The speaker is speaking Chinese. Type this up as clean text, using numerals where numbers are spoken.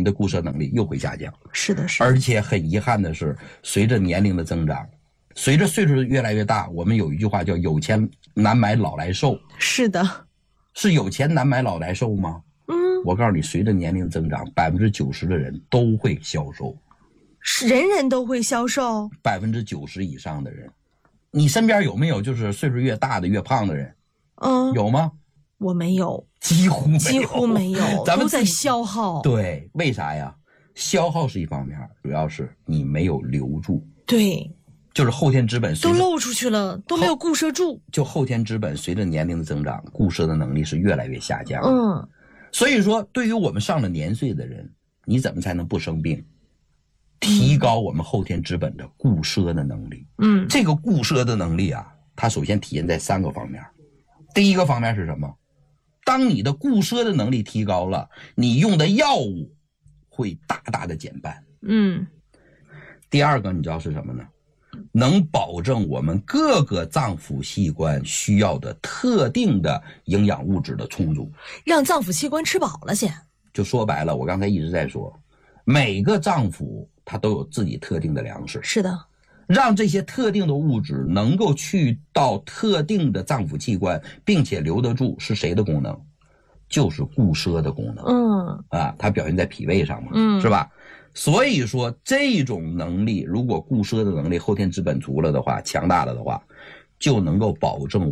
的固摄能力又会下降。 是的，是的。 而且很遗憾的是，随着年龄的增长，随着岁数越来越大，我们有一句话叫有钱难买老来瘦。 是的。 是有钱难买老来瘦吗？我告诉你，随着年龄增长，90%的人都会消瘦。 是人人都会消瘦 ？90%以上的人。你身边有没有就是岁数越大的越胖的人？有吗？ 我没有， 几乎没有，咱们都在消耗。 对，为啥呀？消耗是一方面，主要是你没有留住。 对， 就是后天脂本都漏出去了，都没有固摄住。 就后天脂本随着年龄的增长，固摄的能力是越来越下降。所以说对于我们上了年岁的人，你怎么才能不生病？提高我们后天脂本的固摄的能力。这个固摄的能力啊，它首先体现在3个方面。第一个方面是什么？当你的固摄的能力提高了，你用的药物会大大的减半。第二个你知道是什么呢？能保证我们各个脏腑器官需要的特定的营养物质的充足， 让脏腑器官吃饱了先。 就说白了，我刚才一直在说，每个脏腑它都有自己特定的粮食。 是的， 让这些特定的物质能够去到特定的脏腑器官，并且留得住，是谁的功能？就是固摄的功能。它表现在脾胃上嘛，是吧？所以说这种能力，如果固摄的能力后天脂本足了的话，强大了的话，就能够保证